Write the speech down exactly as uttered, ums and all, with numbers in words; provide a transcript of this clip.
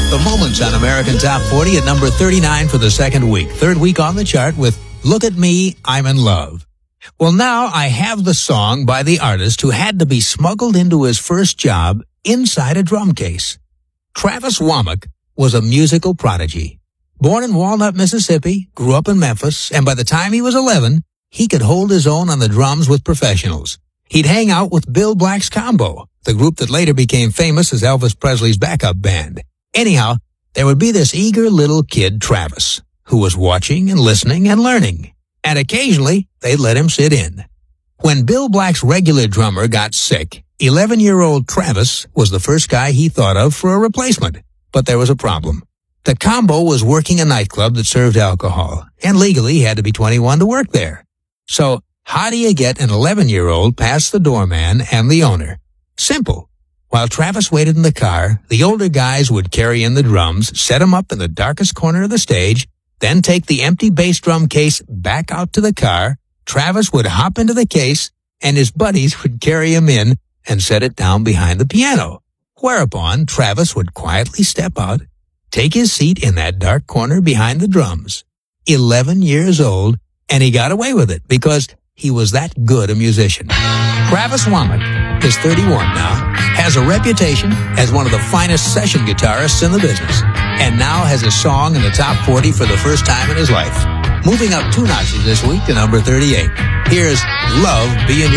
The Moments on American Top forty at number thirty-nine for the second week. Third week on the chart with Look at Me, I'm in Love. Well, now I have the song by the artist who had to be smuggled into his first job inside a drum case. Travis Womack was a musical prodigy. Born in Walnut, Mississippi, grew up in Memphis, and by the time he was eleven, he could hold his own on the drums with professionals. He'd hang out with Bill Black's Combo, the group that later became famous as Elvis Presley's backup band. Anyhow, there would be this eager little kid, Travis, who was watching and listening and learning. And occasionally, they'd let him sit in. When Bill Black's regular drummer got sick, eleven-year-old Travis was the first guy he thought of for a replacement. But there was a problem. The Combo was working a nightclub that served alcohol, and legally he had to be twenty-one to work there. So, how do you get an eleven-year-old past the doorman and the owner? Simple. While Travis waited in the car, the older guys would carry in the drums, set them up in the darkest corner of the stage, then take the empty bass drum case back out to the car. Travis would hop into the case, and his buddies would carry him in and set it down behind the piano. Whereupon, Travis would quietly step out, take his seat in that dark corner behind the drums. Eleven years old, and he got away with it because he was that good a musician. Travis Womack is thirty-one now, has a reputation as one of the finest session guitarists in the business, and now has a song in the top forty for the first time in his life. Moving up two notches this week to number thirty-eight. Here's Love Being Your